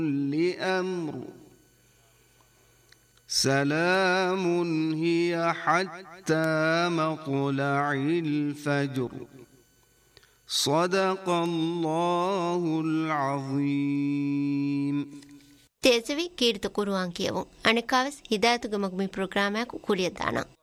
لأمر سلام هي حتى مطلع الفجر صدق الله العظيم. තේසවි කීර්ත කුරුවන් කියවුන් අනිකාවස් හිදායතුගමක් මේ ප්‍රෝග්‍රෑමයක් කුලිය දානවා.